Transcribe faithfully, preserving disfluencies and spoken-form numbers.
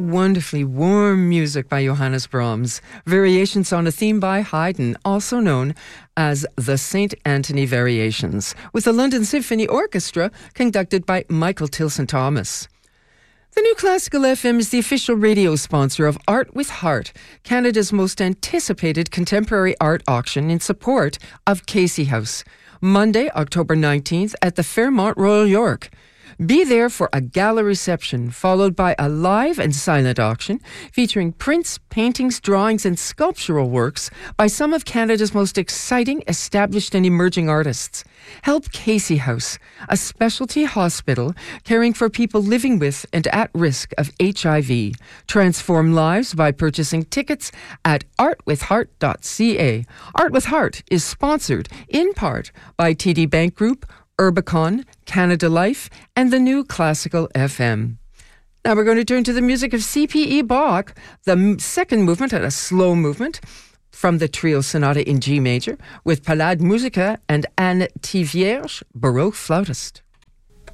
wonderfully warm music by Johannes Brahms, variations on a theme by Haydn, also known as the Saint Anthony Variations, with the London Symphony Orchestra conducted by Michael Tilson Thomas. The New Classical F M is the official radio sponsor of Art with Heart, Canada's most anticipated contemporary art auction in support of Casey House, Monday, October nineteenth at the Fairmont Royal York. Be there for a gala reception, followed by a live and silent auction featuring prints, paintings, drawings, and sculptural works by some of Canada's most exciting, established, and emerging artists. Help Casey House, a specialty hospital caring for people living with and at risk of H I V. Transform lives by purchasing tickets at art with heart dot c a. Art with Heart is sponsored in part by T D Bank Group, Urbicon, Canada Life, and the New Classical F M. Now we're going to turn to the music of C P E Bach, the m- second movement and a slow movement from the Trio Sonata in G major with Palade Musica and Anne Thivierge, Baroque flautist.